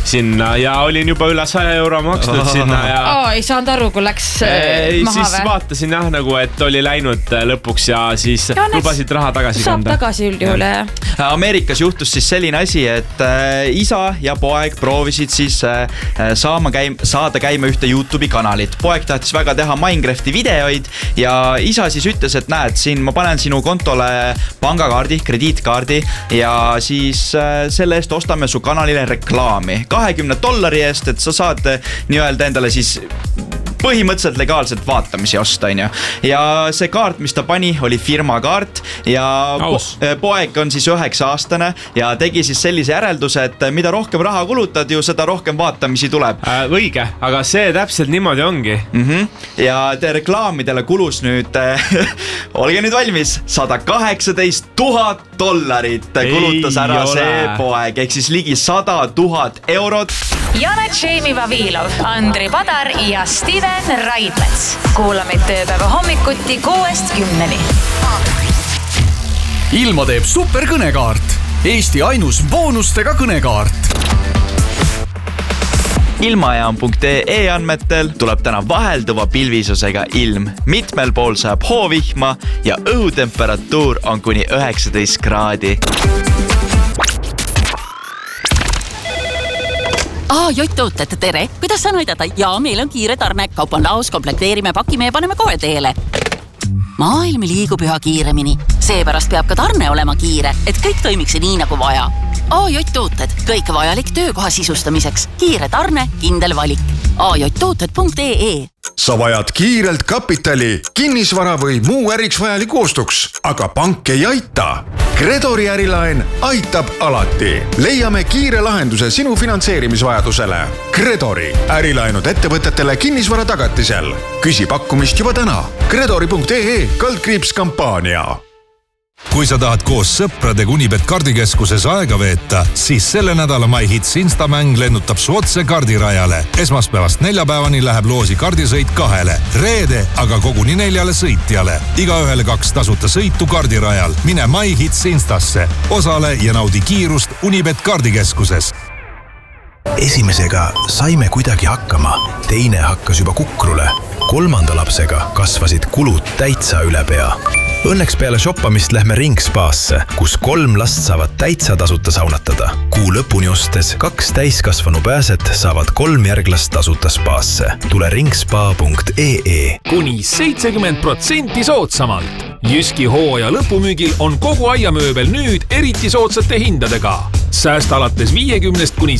sinna ja olin juba üle 100 euro maksnud sinna ja... ei saanud aru, kui läks maha siis vaatasin jah, nagu, et oli läinud lõpuks ja siis lubasid raha tagasi kanda. Saab tagasi üldjuhul, jah. Ameerikas juhtus siis selline asi, et isa ja poeg proovisid siis saada käima ühte YouTube'i kanalit. Poeg tahtis väga teha Minecrafti videoid ja isa siis ütles, et näed, siin ma panen sinu kontole pangakaardi, krediitkaardi ja siis selle eest ostame su kanalile reklaami. $20 eest, et sa saad nii-öelda endale siis põhimõtteliselt legaalselt vaatamisi osta, ja see kaart, mis ta pani, oli firmakaart ja poeg on siis 9-aastane ja tegi siis sellise järelduse, et mida rohkem raha kulutad, ju seda rohkem vaatamisi tuleb. Õige, aga see täpselt niimoodi ongi. Ja reklaamidele kulus nüüd, olge nüüd valmis, $118,000 kulutas ära see poeg, ehk siis ligi 100,000 eurot. Janet Šeimi Vavilov, Andri Padar ja Steven Raidmets. Kuulamid tööpäeva hommikuti 6-10. Ilma teeb superkõnekaart. Eesti ainus boonustega kõnekaart. Ilmajaam.ee andmetel tuleb täna vahelduva pilvisusega ilm. Mitmel pool saab hoovihma ja õhutemperatuur on kuni 19 kraadi. Jott-tooted, tere! Kuidas saan aidata? Ja meil on kiire tarne. Kaup on laos, komplekteerime, pakime ja paneme kohe teele. Maailm liigub üha kiiremini. Seepärast peab ka tarne olema kiire, et kõik toimiks nii nagu vaja. Jott-tooted, kõik vajalik töökoha sisustamiseks. Kiire tarne, kindel valik. Jott-tooted.ee. Sa vajad kiirelt kapitali, kinnisvara või muu äriks vajaliku ostuks, aga pank ei aita. Credori ärilaen aitab alati. Leiame kiire lahenduse sinu finantseerimisvajadusele. Credori ärilaenud ettevõtetele kinnisvara tagatisel. Küsi pakkumist juba täna. Credori.ee /kampaania. Kui sa tahad koos sõpradega Unibet kardikeskuses aega veeta, siis selle nädala MyHits Instamäng lennutab su otse kardirajale. Esmaspäevast neljapäevani läheb loosi kardisõit 2, reede aga koguni 4 sõitjale. Igaühele 2 tasuta sõitu kardirajal. Mine MyHits Instasse, osale ja naudi kiirust Unibet kardikeskuses. Esimesega saime kuidagi hakkama, teine hakkas juba kukrule. 3. lapsega kasvasid kulud täitsa üle pea. Õnneks peale shoppamist lähme Ringspaasse, kus 3 last saavad täitsa tasuta saunatada. Kuu lõpuni ostes 2 täiskasvanu pääset saavad 3 järglast tasuta spaasse. Tule ringspa.ee. Kuni 70% soodsamalt. Jyski hooaja lõpumüügil on kogu aiamööbel nüüd eriti soodsate hindadega. Säästa alates 50% kuni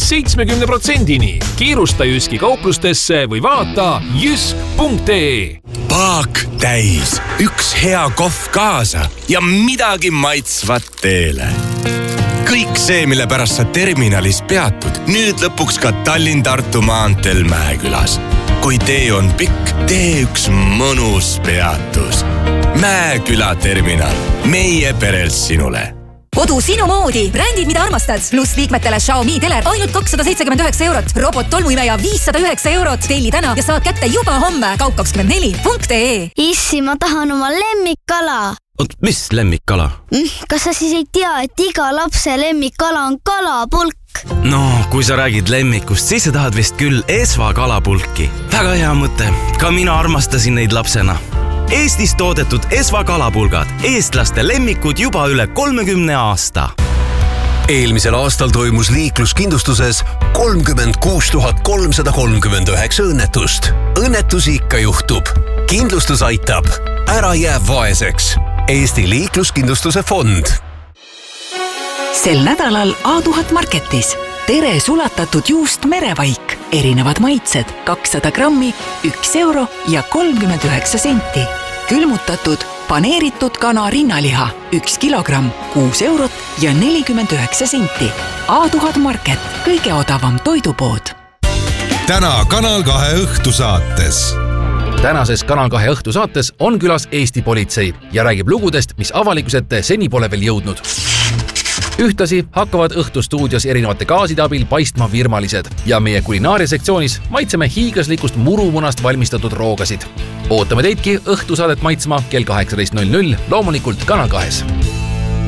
70%. Kiirusta Jyski kauplustesse või vaata jysk.ee. Paak täis, üks hea kohv kaasa ja midagi maitsvat teele. Kõik see, mille pärast sa terminalis peatud, nüüd lõpuks ka Tallinn-Tartu maanteel Mäekülas. Kui tee on pikk, tee üks mõnus peatus. Mäeküla terminal, meie perelt sinule. Kodu sinu moodi, brändid mida armastad, pluss liikmetele Xiaomi teler ainult 279 eurot, robot tolmuimeja 509 eurot, telli täna ja saad kätte juba homme kaup24.ee. Issi, ma tahan oma lemmikkala. Mis lemmikkala? Kas sa siis ei tea, et iga lapse lemmikkala on kalapulk? No, kui sa räägid lemmikust, siis sa tahad vist küll Esva kalapulki. Väga hea mõte, ka mina armastasin neid lapsena. Eestis toodetud Esva kalapulgad, eestlaste lemmikud juba üle 30 aasta. Eelmisel aastal toimus liikluskindlustuses 36 339 õnnetust. Õnnetusi ikka juhtub. Kindlustus aitab. Ära jää vaeseks. Eesti liikluskindlustuse fond. Sel nädalal A1000 Marketis. Tere sulatatud juust merevaik. Erinevad maitsed 200 grammi, 1 euro ja 39 senti. Külmutatud, paneeritud kana rinnaliha 1 kilogramm, 6 eurot ja 49 senti. A1000 Market, kõige odavam toidupood. Täna Kanal 2 õhtusaates. Tänases Kanal 2 õhtusaates on külas Eesti politsei ja räägib lugudest, mis avalikusete seni pole veel jõudnud. Ühtasi hakkavad õhtustuudios erinevate gaaside abil paistma virmalised ja meie kulinaariasektsioonis maitseme hiiglaslikust murumunast valmistatud roogasid. Ootame teidki õhtusaadet maitsma kell 18.00, loomulikult Kanal 2.